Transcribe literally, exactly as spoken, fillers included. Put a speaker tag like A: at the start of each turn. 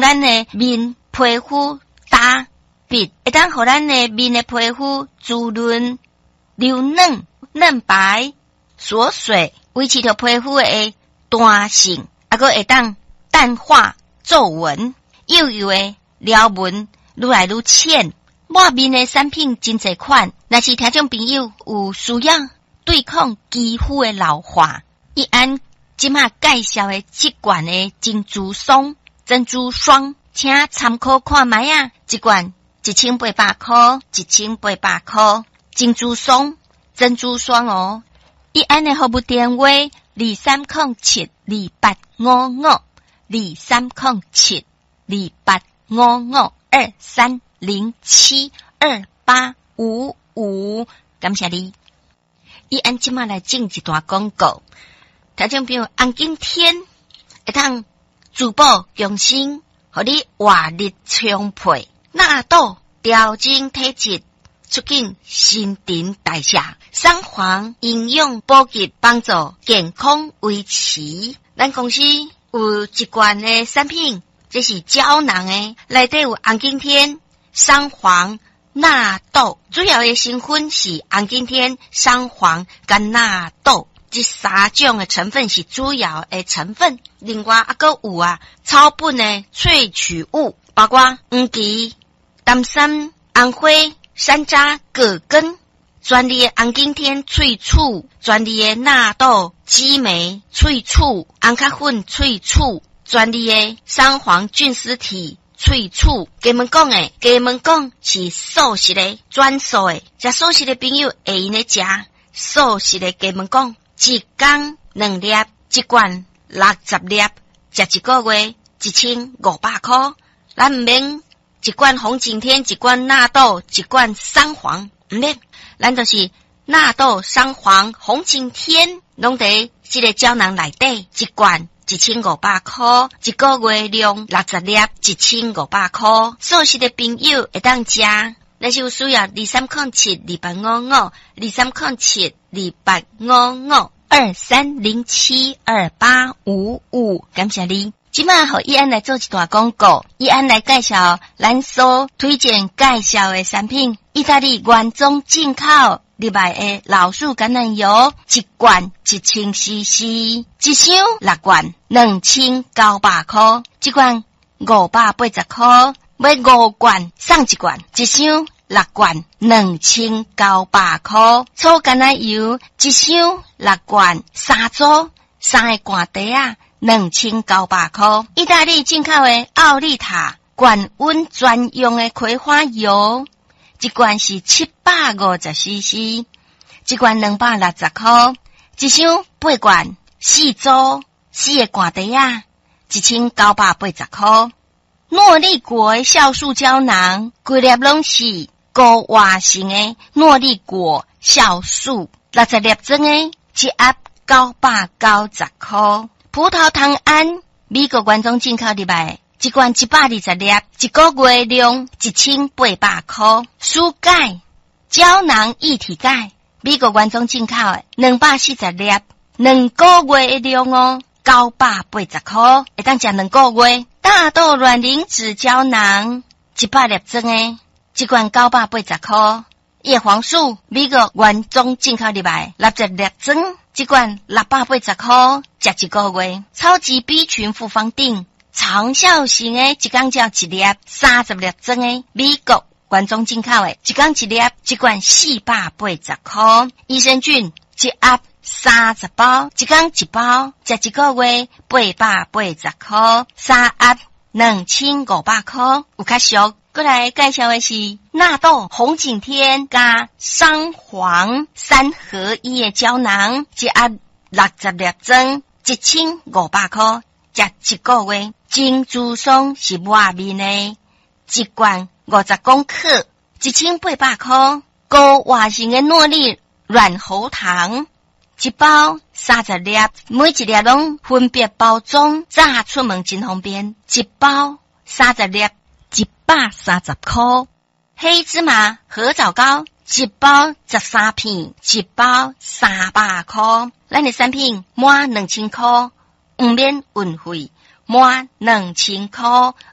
A: 咱的面皮肤打白，会当互咱的面的皮肤滋润、柔嫩、嫩白、锁水，维持着皮肤的弹性，啊个会当淡化皱纹，幼幼的撩纹愈来愈浅。抹面的产品真侪款，若是听众朋友有需要对抗肌肤的老化，伊按即马介绍的即罐的珍珠霜、珍珠霜，请参考看卖啊！一罐一千八百块，一千八百块。珍珠霜、珍珠霜哦，伊按的服务电话二三零七二八五五，二三零七二八五五，二三零七二八五五，感谢你。伊按即马来进一段广告。听众朋友，红景天会当珠宝强身，互你活力充沛，纳豆调整体质，促进新陈代谢，三黄营养补给，帮助健康维持。咱公司有一罐的产品，这是胶囊的，内底有红景天、三黄、纳豆，主要的成分是红景天、三黄跟纳豆。这三种的成分是主要的成分，另外还个有啊草本的萃取物，包括黄芪、丹参、红花、山楂、葛根，专利的红景天萃取，专利的纳豆、激酶萃取，红咖粉萃取，专利的三黄菌丝体萃取。给们讲诶，给们讲是素食的专属的，食素食的朋友会用的食素食的，给们讲。一天两粒，一罐六十粒，食一个月一千五百块。咱唔免一罐红景天，一罐纳豆，一罐三黄，唔免，咱就是纳豆、三黄、红景天，拢伫这个胶囊内底，一罐一千五百块，一个月量六十粒，一千五百块。素食的朋友会当食。那是有需要二三零七二八五五，二三零七二八五五，二三零七二八五五，感谢你。今晚和伊安来做一段广告，伊安来介绍咱所推荐介绍的产品，意大利原装进口入来的老树橄榄油，一罐一千 C C， 一箱六罐两千九百块，一罐五百八十块。买五罐送一罐，一箱六罐两千九百块。草橄榄油一箱六罐，三组三个罐底啊，两千九百块。意大利进口的奥利塔高温专用的葵花油，一罐是七百五十 C C， 一罐两百六十块。一箱八罐，四组四个罐底啊，一千九百八十块。诺丽果的酵素胶囊，规粒拢是高活性的诺丽果酵素，六十粒装的，一盒九百九十块。葡萄糖胺，美国原装进口入来，一罐一百二十粒，一个月量一千八百块。舒钙胶囊一体钙，美国原装进口的，两百四十粒，两个月的量哦，九百八十块，会当食两个月。大豆卵磷脂胶囊一百粒装的，一罐九百八十块。叶黄素美国原装进口入来，六十粒装，一罐六百八十块，食一个月。超级 B 群复方定长效型的，一缸叫一粒，三十粒装的，美国原装进口的，一缸一粒，一罐四百八十块。益生菌一盒三十包，一缸一包，食一个月八百八十块，三盒两千五百块，有较俗。过来介绍的是纳豆红景天加三黄三合一的胶囊，一盒六十粒装，一千五百块，食一个月。珍珠霜是外面的，一罐五十公克，一千八百块。高活性的诺丽软喉糖。一包三十粒，每一粒拢分别包装，炸出门真方便。一包三十粒，一百三十块。黑芝麻合枣糕，一包十三片，一包三百块。咱的产品满两千块，唔免运费，满两千块，